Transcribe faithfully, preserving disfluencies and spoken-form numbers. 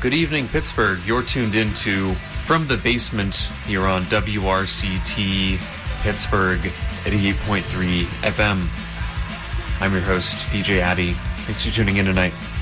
Good evening, Pittsburgh. You're tuned into From the Basement here on W R C T Pittsburgh eighty-eight point three F M. I'm your host, D J Addy. Thanks for tuning in tonight.